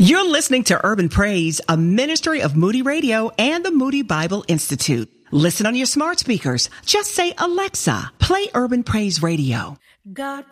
You're listening to Urban Praise, a ministry of Moody Radio and the Moody Bible Institute. Listen on your smart speakers. Just say, Alexa, play Urban Praise Radio. God